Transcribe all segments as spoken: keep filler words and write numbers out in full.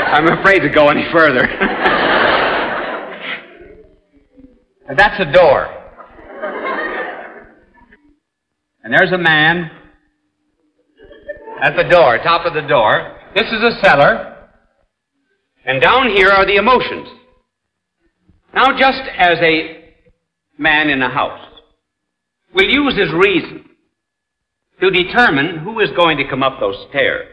I'm afraid to go any further. That's a door. And there's a man at the door, top of the door. This is a cellar. And down here are the emotions. Now, just as a man in a house will use his reason to determine who is going to come up those stairs,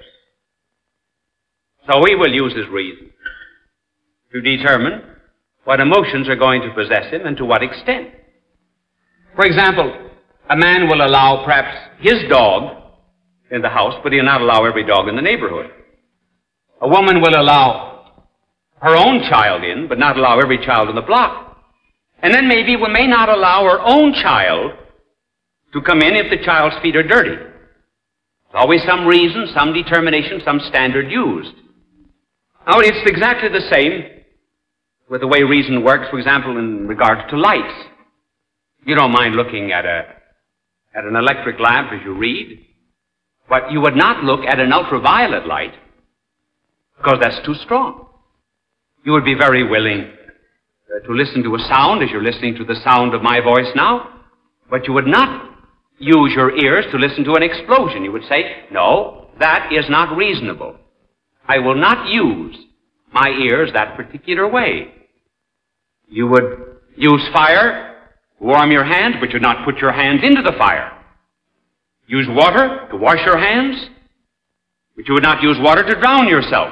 so he will use his reason to determine what emotions are going to possess him and to what extent. For example, a man will allow perhaps his dog in the house, but he'll not allow every dog in the neighborhood. A woman will allow her own child in, but not allow every child in the block. And then maybe we may not allow her own child to come in if the child's feet are dirty. There's always some reason, some determination, some standard used. Now, it's exactly the same with the way reason works, for example, in regards to lights. You don't mind looking at a at an electric lamp as you read, but you would not look at an ultraviolet light because that's too strong. You would be very willing uh, to listen to a sound as you're listening to the sound of my voice now, but you would not use your ears to listen to an explosion. You would say, no, that is not reasonable. I will not use my ears that particular way. You would use fire to warm your hands, but you'd not put your hands into the fire. Use water to wash your hands, but you would not use water to drown yourself.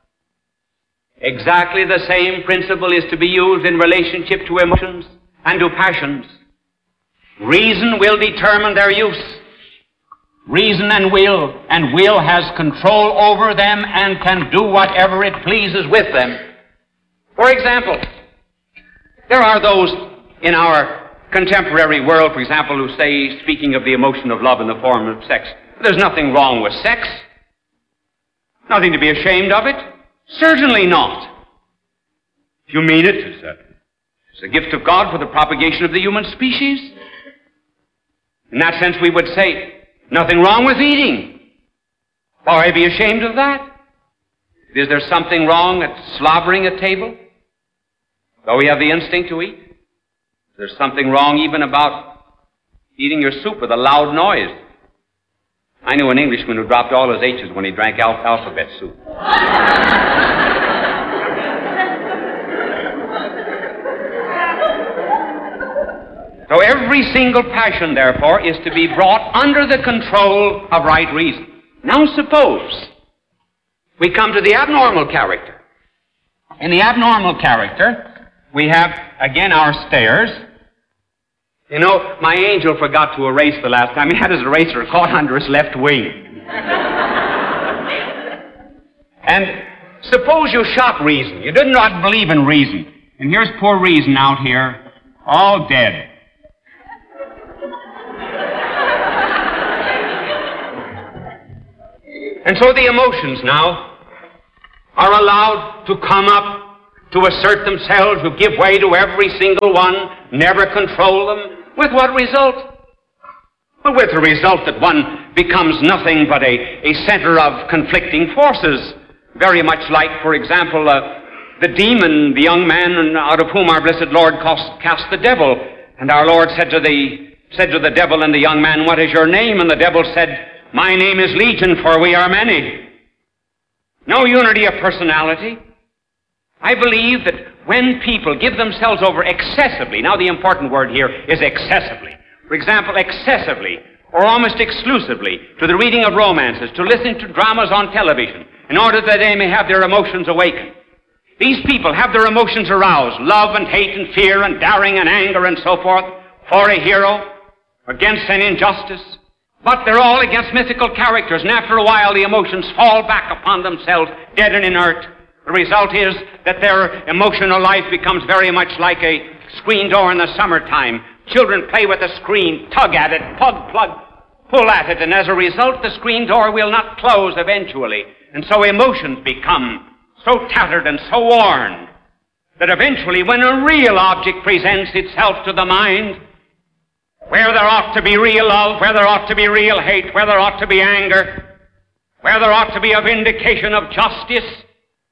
Exactly the same principle is to be used in relationship to emotions and to passions. Reason will determine their use. Reason and will, and will has control over them and can do whatever it pleases with them. For example, there are those in our contemporary world, for example, who say, speaking of the emotion of love in the form of sex, there's nothing wrong with sex. Nothing to be ashamed of it. Certainly not. If you mean it, it's a, it's a gift of God for the propagation of the human species. In that sense, we would say, nothing wrong with eating. Why be ashamed of that? Is there something wrong at slobbering at table? Though we have the instinct to eat? There's something wrong even about eating your soup with a loud noise. I knew an Englishman who dropped all his H's when he drank al- alphabet soup. So every single passion, therefore, is to be brought under the control of right reason. Now suppose we come to the abnormal character. In the abnormal character, we have, again, our stairs. You know, my angel forgot to erase the last time. He had his eraser caught under his left wing. And suppose you shot reason. You did not believe in reason. And here's poor reason out here, all dead. And so the emotions now are allowed to come up, to assert themselves, to give way to every single one, never control them. With what result? Well, with the result that one becomes nothing but a, a center of conflicting forces, very much like, for example, uh, the demon, the young man out of whom our blessed Lord cast, cast the devil. And our Lord said to the said to the devil and the young man, "What is your name?" And the devil said, "My name is Legion, for we are many." No unity of personality. I believe that when people give themselves over excessively, now the important word here is excessively. For example, excessively or almost exclusively to the reading of romances, to listening to dramas on television, in order that they may have their emotions awakened. These people have their emotions aroused, love and hate and fear and daring and anger and so forth, for a hero, against an injustice. But they're all against mythical characters, and after a while the emotions fall back upon themselves, dead and inert. The result is that their emotional life becomes very much like a screen door in the summertime. Children play with the screen, tug at it, plug, plug, pull at it, and as a result the screen door will not close eventually. And so emotions become so tattered and so worn that eventually when a real object presents itself to the mind, where there ought to be real love, where there ought to be real hate, where there ought to be anger, where there ought to be a vindication of justice,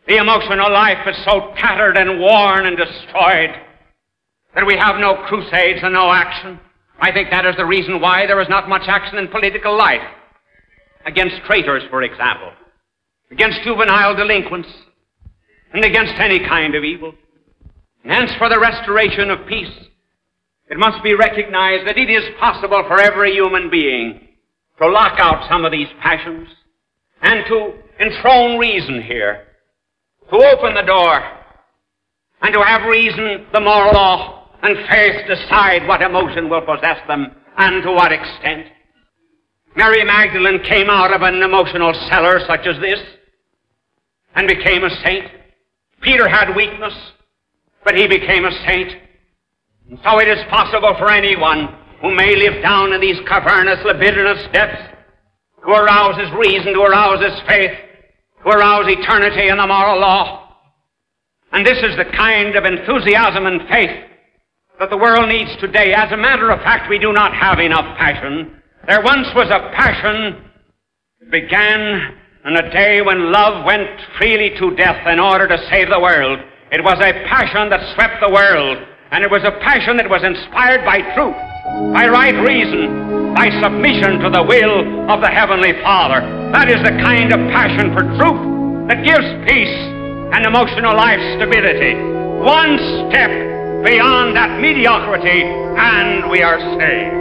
The emotional life is so tattered and worn and destroyed that we have no crusades and no action. I think that is the reason why there is not much action in political life. Against traitors, for example, against juvenile delinquents, and against any kind of evil. And hence, for the restoration of peace, it must be recognized that it is possible for every human being to lock out some of these passions and to enthrone reason here, to open the door, and to have reason, the moral law, and faith decide what emotion will possess them and to what extent. Mary Magdalene came out of an emotional cellar such as this and became a saint. Peter had weakness, but he became a saint. And so it is possible for anyone who may live down in these cavernous, libidinous depths to arouse his reason, to arouse his faith, to arouse eternity and the moral law. And this is the kind of enthusiasm and faith that the world needs today. As a matter of fact, we do not have enough passion. There once was a passion that began on a day when love went freely to death in order to save the world. It was a passion that swept the world, and it was a passion that was inspired by truth, by right reason, by submission to the will of the Heavenly Father. That is the kind of passion for truth that gives peace and emotional life stability. One step beyond that mediocrity, and we are saved.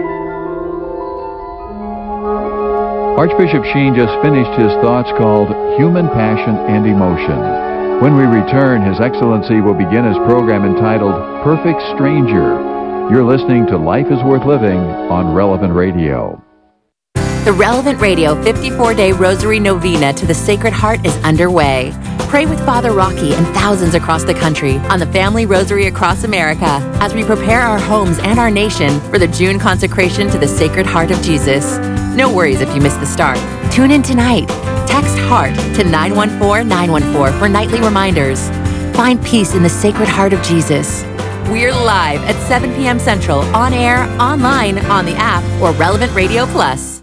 Archbishop Sheen just finished his thoughts called Human Passion and Emotion. When we return, His Excellency will begin his program entitled Perfect Stranger. You're listening to Life is Worth Living on Relevant Radio. The Relevant Radio fifty-four day Rosary Novena to the Sacred Heart is underway. Pray with Father Rocky and thousands across the country on the Family Rosary across America as we prepare our homes and our nation for the June consecration to the Sacred Heart of Jesus. No worries if you missed the start. Tune in tonight. Text HEART to nine one four nine one four for nightly reminders. Find peace in the Sacred Heart of Jesus. We're live at seven p.m. Central, on air, online, on the app, or Relevant Radio Plus.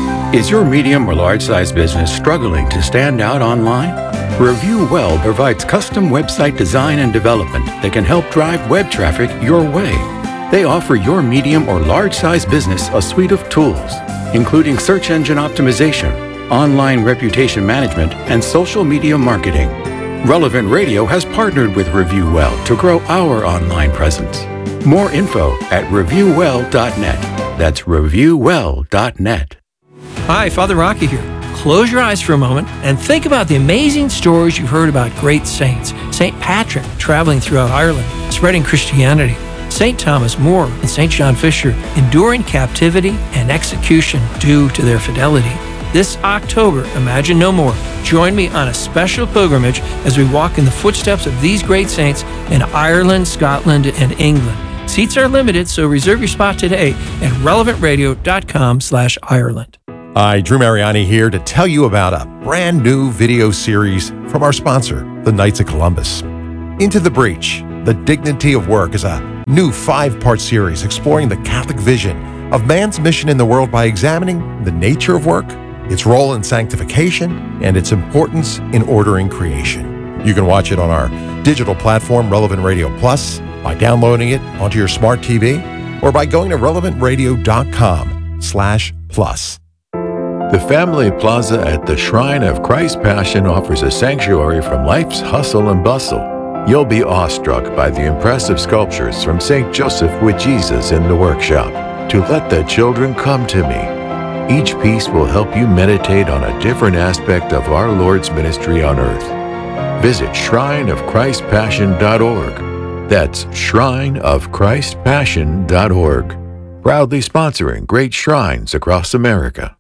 Is your medium or large-size business struggling to stand out online? Review Well provides custom website design and development that can help drive web traffic your way. They offer your medium or large-size business a suite of tools, including search engine optimization, online reputation management, and social media marketing. Relevant Radio has partnered with Review Well to grow our online presence. More info at review well dot net. That's review well dot net. Hi, Father Rocky here. Close your eyes for a moment and think about the amazing stories you've heard about great saints. Saint Patrick traveling throughout Ireland, spreading Christianity. Saint Thomas More and Saint John Fisher enduring captivity and execution due to their fidelity. This October, Imagine No More. Join me on a special pilgrimage as we walk in the footsteps of these great saints in Ireland, Scotland, and England. Seats are limited, so reserve your spot today at relevant radio dot com slash Ireland. Hi, Drew Mariani here to tell you about a brand new video series from our sponsor, the Knights of Columbus. Into the Breach, The Dignity of Work is a new five-part series exploring the Catholic vision of man's mission in the world by examining the nature of work, its role in sanctification, and its importance in ordering creation. You can watch it on our digital platform, Relevant Radio Plus, by downloading it onto your smart T V, or by going to relevant radio dot com slash plus. The Family Plaza at the Shrine of Christ Passion offers a sanctuary from life's hustle and bustle. You'll be awestruck by the impressive sculptures from Saint Joseph with Jesus in the workshop, To Let the Children Come to Me. Each piece will help you meditate on a different aspect of our Lord's ministry on earth. Visit shrine of christ passion dot org. That's shrine of christ passion dot org. Proudly sponsoring great shrines across America.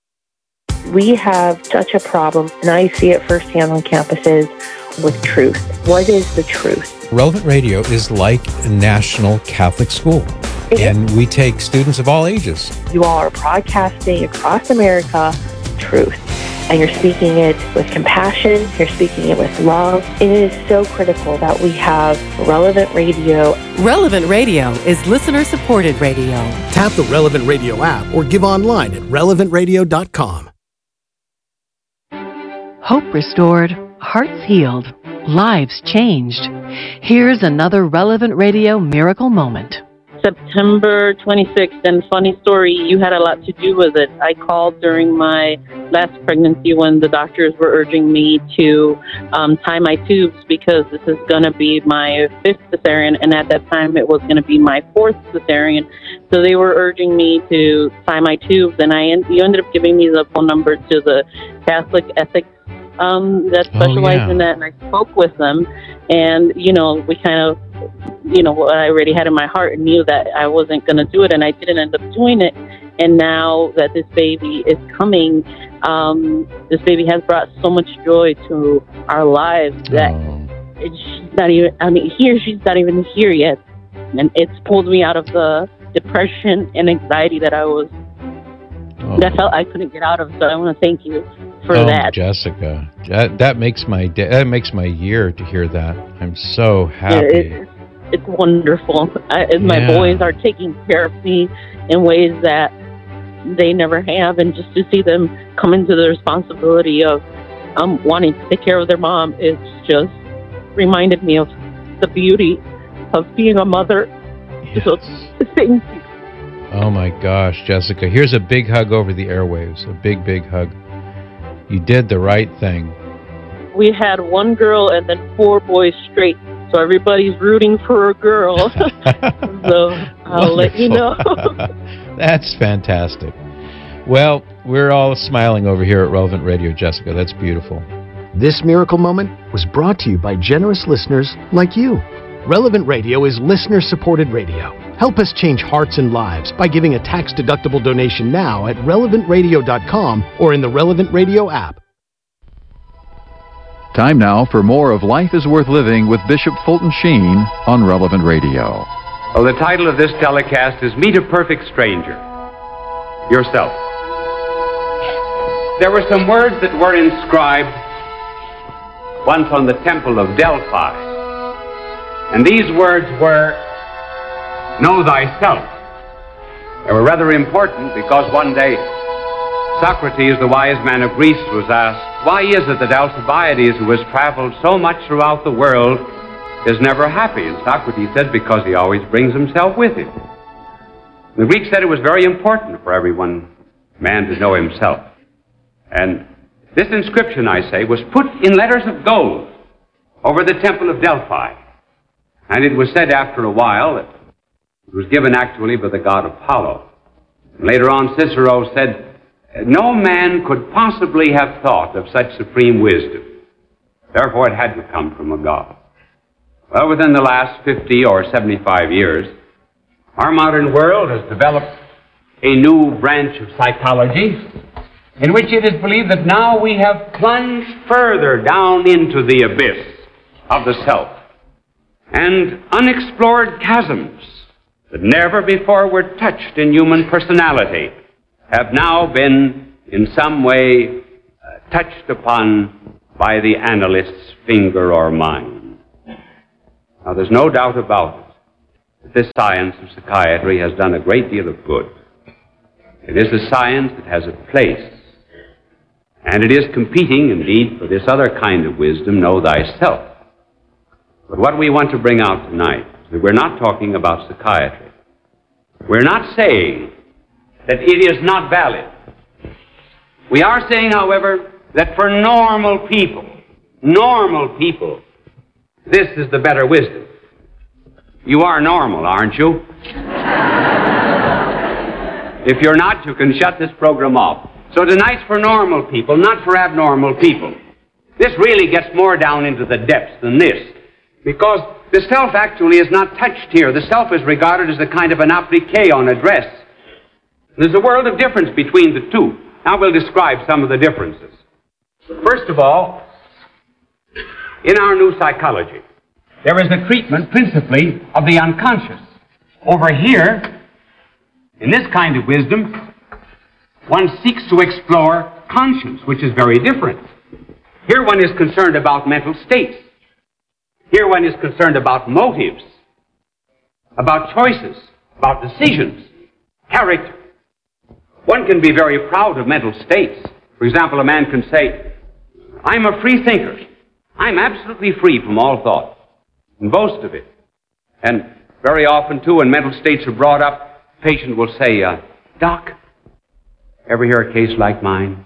We have such a problem, and I see it firsthand on campuses, with truth. What is the truth? Relevant Radio is like a national Catholic school, and we take students of all ages. You all are broadcasting across America truth, and you're speaking it with compassion, you're speaking it with love. It is so critical that we have Relevant Radio. Relevant Radio is listener-supported radio. Tap the Relevant Radio app or give online at relevant radio dot com. Hope restored, hearts healed. lives changed. Here's another Relevant Radio miracle moment. September twenty-sixth, and funny story, you had a lot to do with it. I called during my last pregnancy when the doctors were urging me to um, tie my tubes because this is going to be my fifth cesarean, and at that time it was going to be my fourth cesarean. So they were urging me to tie my tubes, and I en- you ended up giving me the phone number to the Catholic Ethics um, that specialize oh, yeah. in that, and I spoke with them, and, you know, we kind of you know, what I already had in my heart and knew that I wasn't going to do it, and I didn't end up doing it. And now that this baby is coming, um, this baby has brought so much joy to our lives that Oh. it, she's not even, I mean, here, she's not even here yet. And it's pulled me out of the depression and anxiety that I was, Oh. that felt I couldn't get out of. So I want to thank you for oh, that. Jessica, that, that makes my day, that makes my year to hear that. I'm so happy. It, it, it's wonderful. I, and my Yeah. boys are taking care of me in ways that they never have, and just to see them come into the responsibility of um, wanting to take care of their mom, it's just reminded me of the beauty of being a mother. Yes. So thank you. Oh my gosh, Jessica, here's a big hug over the airwaves, a big, big hug. You did the right thing. We had one girl and then four boys straight, so everybody's rooting for a girl. So I'll let you know. That's fantastic. Well, we're all smiling over here at Relevant Radio, Jessica. That's beautiful. This miracle moment was brought to you by generous listeners like you. Relevant Radio is listener-supported radio. Help us change hearts and lives by giving a tax-deductible donation now at relevant radio dot com or in the Relevant Radio app. Time now for more of Life is Worth Living with Bishop Fulton Sheen on Relevant Radio. Well, the title of this telecast is Meet a Perfect Stranger. Yourself. There were some words that were inscribed once on the Temple of Delphi. And these words were, know thyself. They were rather important because one day Socrates, the wise man of Greece, was asked, why is it that Alcibiades, who has traveled so much throughout the world, is never happy? And Socrates said, because he always brings himself with him. The Greeks said it was very important for every one man to know himself. And this inscription, I say, was put in letters of gold over the Temple of Delphi. And it was said after a while that it was given actually by the god Apollo. And later on, Cicero said, no man could possibly have thought of such supreme wisdom. Therefore, it had to come from a god. Well, within the last fifty or seventy-five years, our modern world has developed a new branch of psychology in which it is believed that now we have plunged further down into the abyss of the self. And unexplored chasms that never before were touched in human personality have now been in some way uh, touched upon by the analyst's finger or mind. Now, there's no doubt about it that this science of psychiatry has done a great deal of good. It is a science that has a place, and it is competing, indeed, for this other kind of wisdom, know thyself. But what we want to bring out tonight is that we're not talking about psychiatry. We're not saying that it is not valid. We are saying, however, that for normal people, normal people, this is the better wisdom. You are normal, aren't you? If you're not, you can shut this program off. So tonight's for normal people, not for abnormal people. This really gets more down into the depths than this, because the self actually is not touched here. The self is regarded as a kind of an applique on a dress. There's a world of difference between the two. Now we'll describe some of the differences. First of all, in our new psychology, there is a treatment principally of the unconscious. Over here, in this kind of wisdom, one seeks to explore conscience, which is very different. Here one is concerned about mental states. Here one is concerned about motives, about choices, about decisions, character. One can be very proud of mental states. For example, a man can say, I'm a free thinker. I'm absolutely free from all thought and boast of it. And very often, too, when mental states are brought up, the patient will say, uh, Doc, ever hear a case like mine?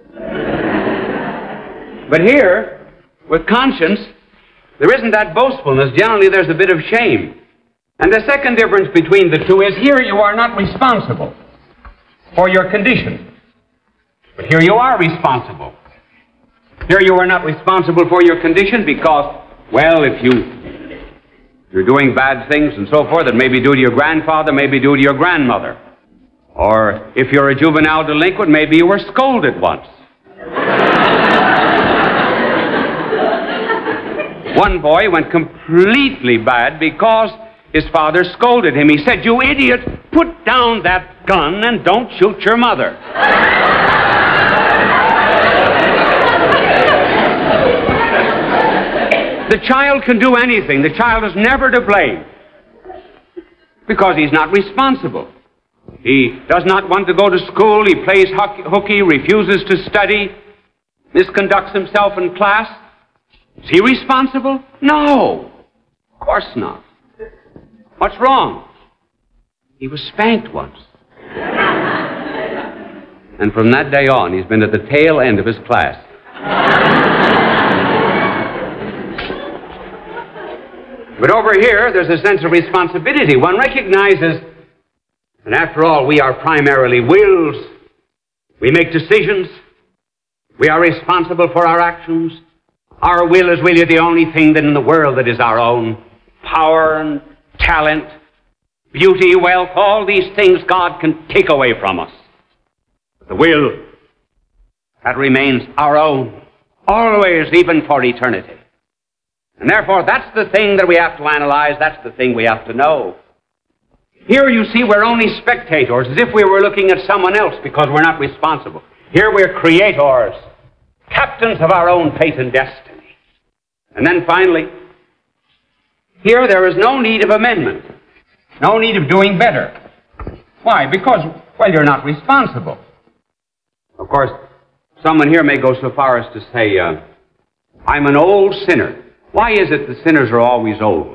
But here, with conscience, there isn't that boastfulness. Generally, there's a bit of shame. And the second difference between the two is here you are not responsible for your condition. But here you are responsible. Here you are not responsible for your condition because, well, if you, you're doing bad things and so forth, it may be due to your grandfather, maybe due to your grandmother. Or if you're a juvenile delinquent, maybe you were scolded once. One boy went completely bad because his father scolded him. He said, "You idiot, put down that gun and don't shoot your mother." The child can do anything. The child is never to blame because he's not responsible. He does not want to go to school. He plays hooky, refuses to study, misconducts himself in class. Is he responsible? No, of course not. What's wrong? He was spanked once. And from that day on, he's been at the tail end of his class. But over here, there's a sense of responsibility. One recognizes, and after all, we are primarily wills. We make decisions. We are responsible for our actions. Our will is really the only thing that in the world that is our own. Power and talent, beauty, wealth, all these things God can take away from us. But the will, that remains our own, always, even for eternity. And therefore, that's the thing that we have to analyze. That's the thing we have to know. Here, you see, we're only spectators, as if we were looking at someone else because we're not responsible. Here, we're creators, captains of our own fate and destiny. And then finally, here there is no need of amendment, no need of doing better. Why? Because, well, you're not responsible. Of course, someone here may go so far as to say, uh, I'm an old sinner. Why is it that sinners are always old?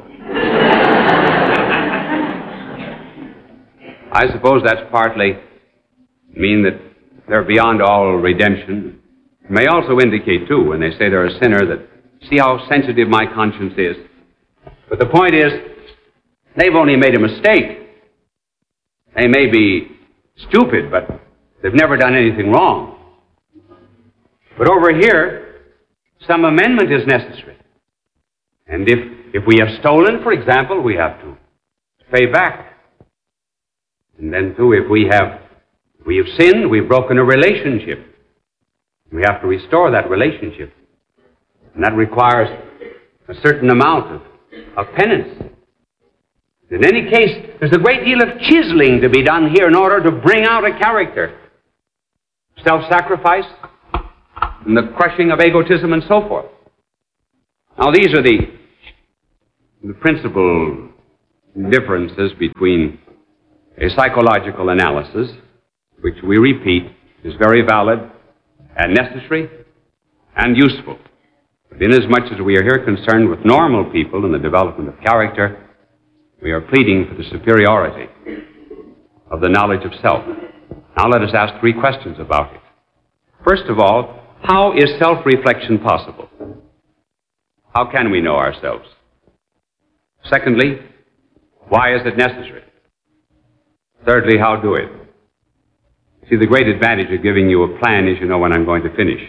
I suppose that's partly mean that they're beyond all redemption. It may also indicate, too, when they say they're a sinner, that see how sensitive my conscience is. But the point is, they've only made a mistake. They may be stupid, but they've never done anything wrong. But over here, some amendment is necessary. And if, if we have stolen, for example, we have to pay back. And then, too, if we have, if we have sinned, we've broken a relationship. We have to restore that relationship. And that requires a certain amount of, of penance. In any case, there's a great deal of chiseling to be done here in order to bring out a character. Self-sacrifice, and the crushing of egotism, and so forth. Now, these are the, the principal differences between a psychological analysis, which we repeat is very valid and necessary and useful. But inasmuch as we are here concerned with normal people and the development of character, we are pleading for the superiority of the knowledge of self. Now let us ask three questions about it. First of all, how is self-reflection possible? How can we know ourselves? Secondly, why is it necessary? Thirdly, how do it? See, the great advantage of giving you a plan is you know when I'm going to finish.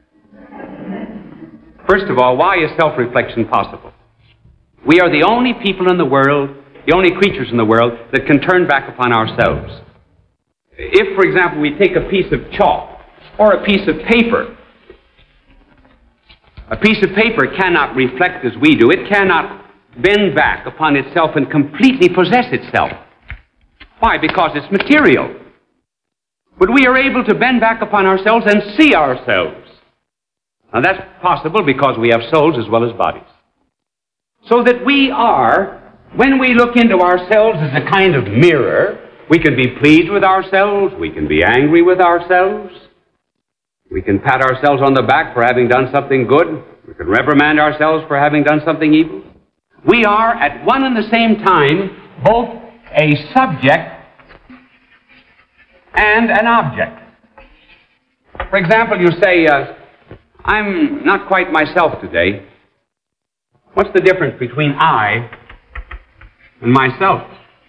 First of all, why is self-reflection possible? We are the only people in the world, the only creatures in the world that can turn back upon ourselves. If, for example, we take a piece of chalk or a piece of paper, a piece of paper cannot reflect as we do. It cannot bend back upon itself and completely possess itself. Why? Because it's material. But we are able to bend back upon ourselves and see ourselves. Now that's possible because we have souls as well as bodies. So that we are, when we look into ourselves as a kind of mirror, we can be pleased with ourselves, we can be angry with ourselves, we can pat ourselves on the back for having done something good, We can reprimand ourselves for having done something evil. We are at one and the same time both a subject and an object. For example, you say, uh, I'm not quite myself today. What's the difference between I and myself?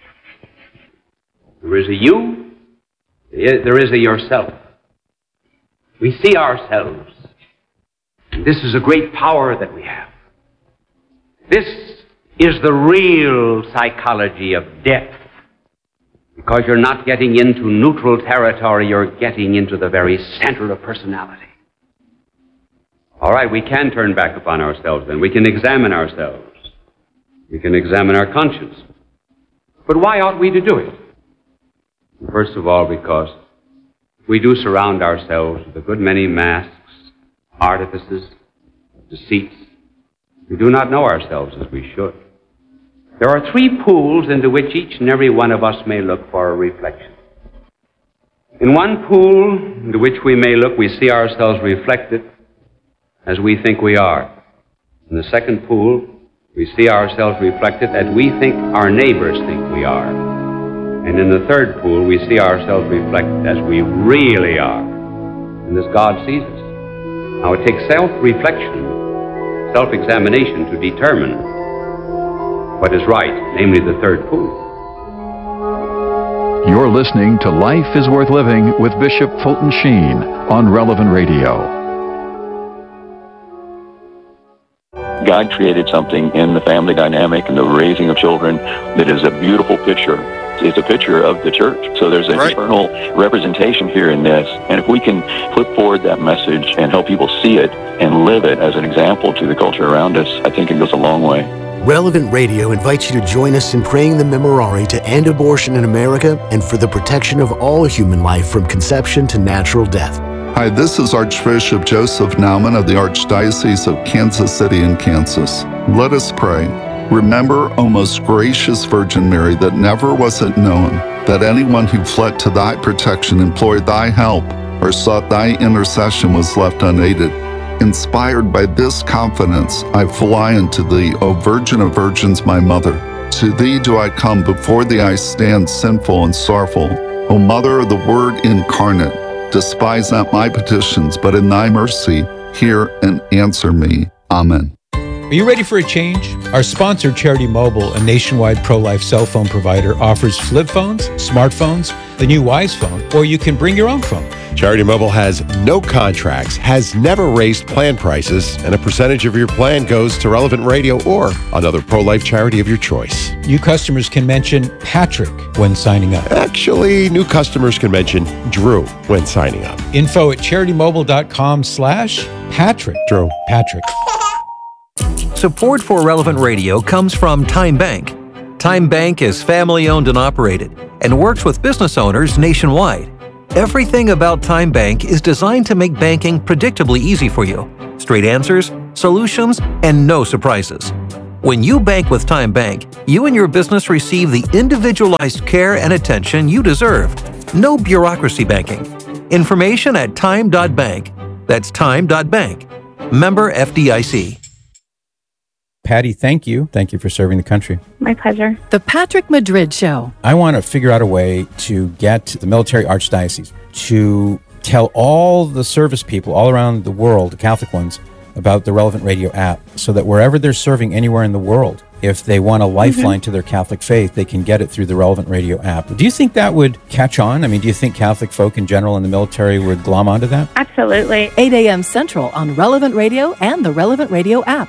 There is a you, there is a yourself. We see ourselves. And this is a great power that we have. This is the real psychology of depth. Because you're not getting into neutral territory, you're getting into the very center of personality. All right, we can turn back upon ourselves then. We can examine ourselves. We can examine our conscience. But why ought we to do it? First of all, because we do surround ourselves with a good many masks, artifices, deceits. We do not know ourselves as we should. There are three pools into which each and every one of us may look for a reflection. In one pool into which we may look, we see ourselves reflected as we think we are. In the second pool, we see ourselves reflected as we think our neighbors think we are. And in the third pool, we see ourselves reflected as we really are, and as God sees us. Now, it takes self-reflection, self-examination to determine what is right, namely the third pool. You're listening to Life is Worth Living with Bishop Fulton Sheen on Relevant Radio. God created something in the family dynamic and the raising of children that is a beautiful picture. It's a picture of the church. So there's an right. eternal representation here in this. And if we can put forward that message and help people see it and live it as an example to the culture around us, I think it goes a long way. Relevant Radio invites you to join us in praying the Memorare to end abortion in America and for the protection of all human life from conception to natural death. Hi, this is Archbishop Joseph Naumann of the Archdiocese of Kansas City in Kansas. Let us pray. Remember, O most gracious Virgin Mary, that never was it known that anyone who fled to thy protection, implored thy help, or sought thy intercession was left unaided. Inspired by this confidence, I fly unto thee, O Virgin of Virgins, my Mother. To thee do I come, before thee I stand sinful and sorrowful. O Mother of the Word incarnate, despise not my petitions, but in thy mercy hear and answer me. Amen. Are you ready for a change? Our sponsor, Charity Mobile, a nationwide pro-life cell phone provider, offers flip phones, smartphones, the new Wise phone, or you can bring your own phone. Charity Mobile has no contracts, has never raised plan prices, and a percentage of your plan goes to Relevant Radio or another pro-life charity of your choice. New customers can mention Patrick when signing up. Actually, new customers can mention Drew when signing up. Info at charitymobile.com slash Patrick. Drew. Patrick. Support for Relevant Radio comes from Time Bank. Time Bank is family-owned and operated and works with business owners nationwide. Everything about Time Bank is designed to make banking predictably easy for you. Straight answers, solutions, and no surprises. When you bank with Time Bank, you and your business receive the individualized care and attention you deserve. No bureaucracy banking. Information at time dot bank. That's time dot bank. Member F D I C. Patty, thank you. Thank you for serving the country. My pleasure. The Patrick Madrid Show. I want to figure out a way to get the military archdiocese to tell all the service people all around the world, the Catholic ones, about the Relevant Radio app so that wherever they're serving anywhere in the world, if they want a lifeline mm-hmm. to their Catholic faith, they can get it through the Relevant Radio app. Do you think that would catch on? I mean, do you think Catholic folk in general in the military would glom onto that? Absolutely. eight a.m. Central on Relevant Radio and the Relevant Radio app.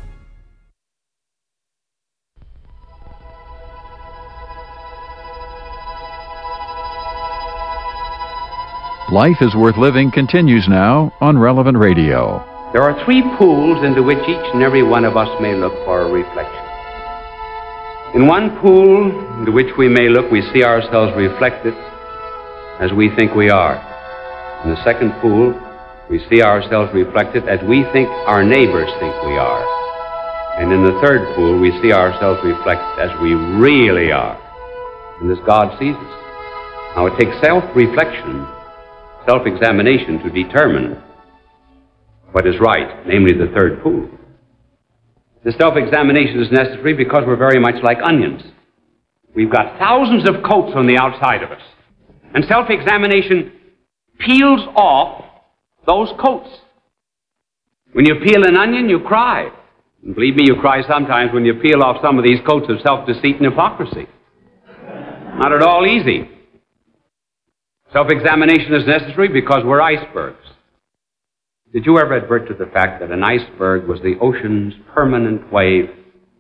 Life is Worth Living continues now on Relevant Radio. There are three pools into which each and every one of us may look for a reflection. In one pool into which we may look, we see ourselves reflected as we think we are. In the second pool, we see ourselves reflected as we think our neighbors think we are. And in the third pool, we see ourselves reflected as we really are, and as God sees us. Now, it takes self-reflection, self-examination to determine what is right, namely the third pool. The self-examination is necessary because we're very much like onions. We've got thousands of coats on the outside of us. And self-examination peels off those coats. When you peel an onion, you cry. And believe me, you cry sometimes when you peel off some of these coats of self-deceit and hypocrisy. Not at all easy. Self-examination is necessary because we're icebergs. Did you ever advert to the fact that an iceberg was the ocean's permanent wave?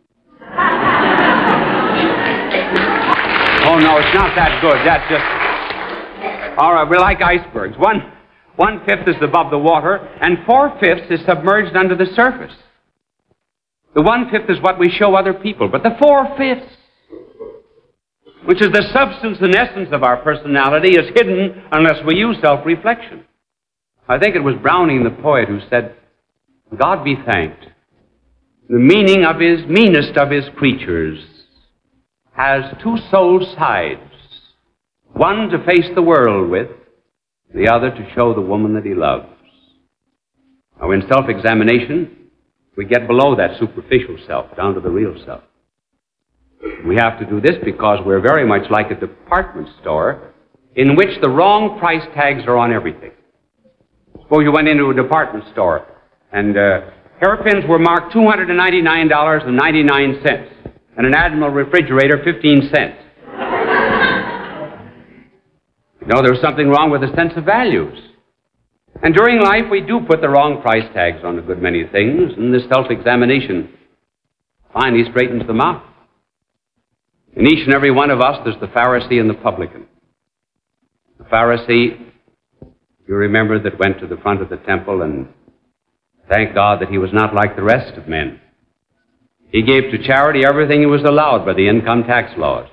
Oh, no, it's not that good. That's just... All right, we're like icebergs. One, one-fifth is above the water, and four-fifths is submerged under the surface. The one-fifth is what we show other people, but the four-fifths, which is the substance and essence of our personality, is hidden unless we use self-reflection. I think it was Browning, the poet, who said, God be thanked, the meaning of his meanest of his creatures has two soul sides, one to face the world with, the other to show the woman that he loves. Now, in self-examination, we get below that superficial self, down to the real self. We have to do this because we're very much like a department store in which the wrong price tags are on everything. Suppose you went into a department store and uh, hairpins were marked two hundred ninety-nine dollars and ninety-nine cents and an Admiral refrigerator fifteen cents. You know, there was something wrong with the sense of values. And during life, we do put the wrong price tags on a good many things, and this self-examination finally straightens them out. In each and every one of us, there's the Pharisee and the publican. The Pharisee, you remember, that went to the front of the temple and thanked God that he was not like the rest of men. He gave to charity everything he was allowed by the income tax laws.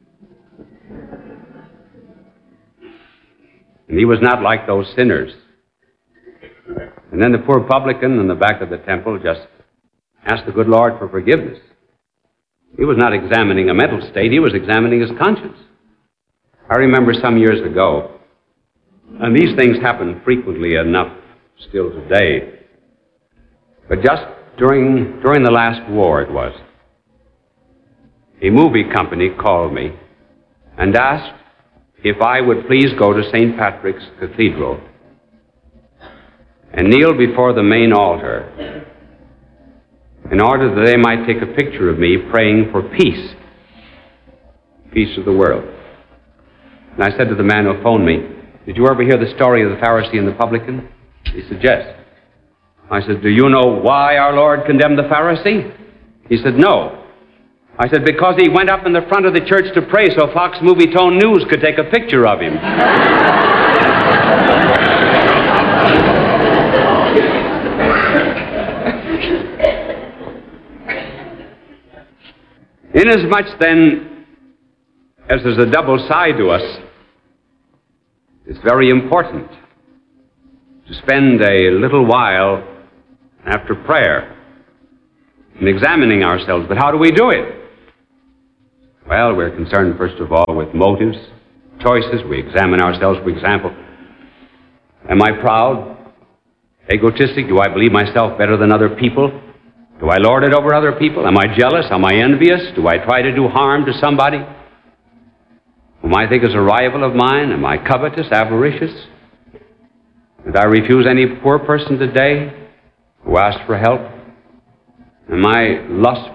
And he was not like those sinners. And then the poor publican in the back of the temple just asked the good Lord for forgiveness. He was not examining a mental state, he was examining his conscience. I remember some years ago, and these things happen frequently enough still today, but just during, during the last war it was, a movie company called me and asked if I would please go to Saint Patrick's Cathedral and kneel before the main altar in order that they might take a picture of me praying for peace, peace of the world. And I said to the man who phoned me, did you ever hear the story of the Pharisee and the publican? He said, yes. I said, do you know why our Lord condemned the Pharisee? He said, no. I said, because he went up in the front of the church to pray so Fox Movie Tone News could take a picture of him. Inasmuch, then, as there's a double side to us, it's very important to spend a little while after prayer in examining ourselves. But how do we do it? Well, we're concerned, first of all, with motives, choices. We examine ourselves, for example. Am I proud, egotistic? Do I believe myself better than other people? Do I lord it over other people? Am I jealous? Am I envious? Do I try to do harm to somebody whom I think is a rival of mine? Am I covetous, avaricious? Did I refuse any poor person today who asked for help? Am I lustful?